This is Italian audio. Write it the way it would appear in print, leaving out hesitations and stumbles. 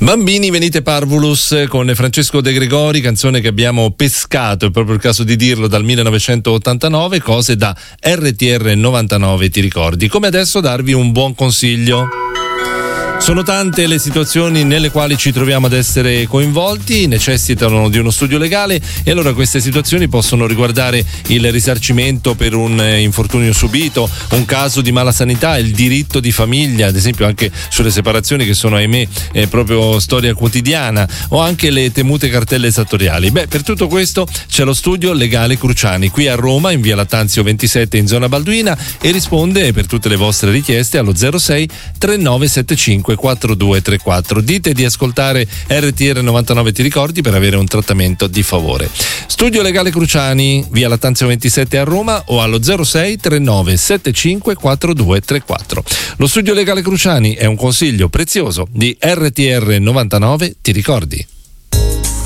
Bambini venite parvulus con Francesco De Gregori, canzone che abbiamo pescato, è proprio il caso di dirlo, dal 1989, cose da RTR 99 ti ricordi. Come adesso darvi un buon consiglio. Sono tante le situazioni nelle quali ci troviamo ad essere coinvolti, necessitano di uno studio legale e allora queste situazioni possono riguardare il risarcimento per un infortunio subito, un caso di mala sanità, il diritto di famiglia, ad esempio anche sulle separazioni che sono ahimè proprio storia quotidiana, o anche le temute cartelle esattoriali. Per tutto questo c'è lo studio legale Cruciani qui a Roma in via Lattanzio 27 in zona Balduina e risponde per tutte le vostre richieste allo 06 3975 4234. Dite di ascoltare RTR 99 ti ricordi per avere un trattamento di favore. Studio legale Cruciani via Lattanzio 27 a Roma o allo 06 3975 4234. Lo studio legale Cruciani è un consiglio prezioso di RTR 99 ti ricordi.